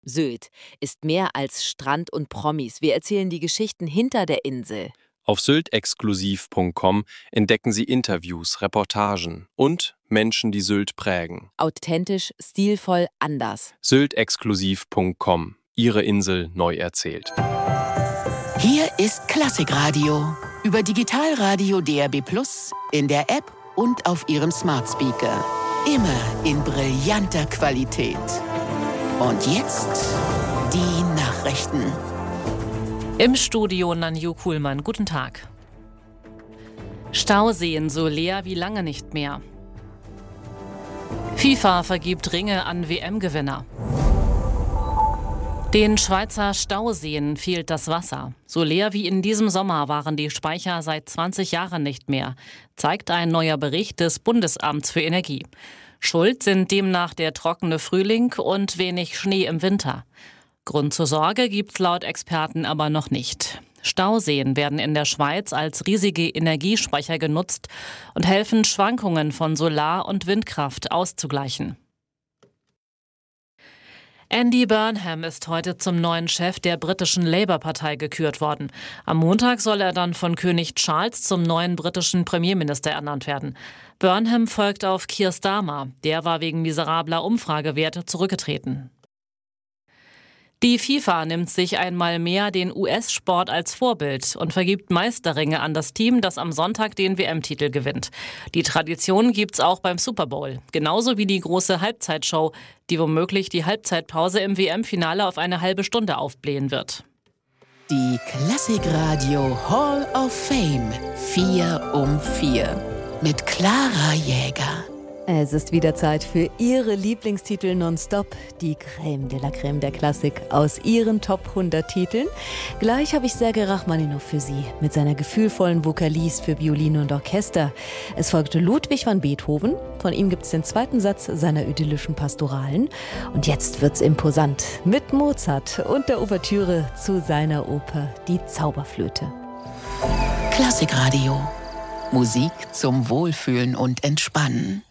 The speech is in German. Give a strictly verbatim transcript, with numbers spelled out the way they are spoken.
Sylt ist mehr als Strand und Promis. Wir erzählen die Geschichten hinter der Insel. Auf sylt exklusiv punkt com entdecken Sie Interviews, Reportagen und Menschen, die Sylt prägen. Authentisch, stilvoll, anders. sylt exklusiv punkt com. Ihre Insel neu erzählt. Hier ist Klassikradio. Über Digitalradio D A B plus, in der App und auf Ihrem Smart Speaker. Immer in brillanter Qualität. Und jetzt die Nachrichten. Im Studio Nanju Kuhlmann. Guten Tag. Stauseen so leer wie lange nicht mehr. FIFA vergibt Ringe an W M-Gewinner. Den Schweizer Stauseen fehlt das Wasser. So leer wie in diesem Sommer waren die Speicher seit zwanzig Jahren nicht mehr, zeigt ein neuer Bericht des Bundesamts für Energie. Schuld sind demnach der trockene Frühling und wenig Schnee im Winter. Grund zur Sorge gibt's laut Experten aber noch nicht. Stauseen werden in der Schweiz als riesige Energiespeicher genutzt und helfen, Schwankungen von Solar- und Windkraft auszugleichen. Andy Burnham ist heute zum neuen Chef der britischen Labour-Partei gekürt worden. Am Montag soll er dann von König Charles zum neuen britischen Premierminister ernannt werden. Burnham folgt auf Keir Starmer. Der war wegen miserabler Umfragewerte zurückgetreten. Die FIFA nimmt sich einmal mehr den U S-Sport als Vorbild und vergibt Meisterringe an das Team, das am Sonntag den W M-Titel gewinnt. Die Tradition gibt's auch beim Super Bowl, genauso wie die große Halbzeitshow, die womöglich die Halbzeitpause im W M-Finale auf eine halbe Stunde aufblähen wird. Die Klassikradio Hall of Fame vier um vier mit Clara Jäger. Es ist wieder Zeit für Ihre Lieblingstitel nonstop, die Crème de la Crème der Klassik aus Ihren Top hundert Titeln. Gleich habe ich Sergei Rachmaninov für Sie mit seiner gefühlvollen Vokalise für Violine und Orchester. Es folgte Ludwig van Beethoven, von ihm gibt es den zweiten Satz seiner idyllischen Pastoralen. Und jetzt wird's imposant mit Mozart und der Ouvertüre zu seiner Oper Die Zauberflöte. Klassikradio. Musik zum Wohlfühlen und Entspannen.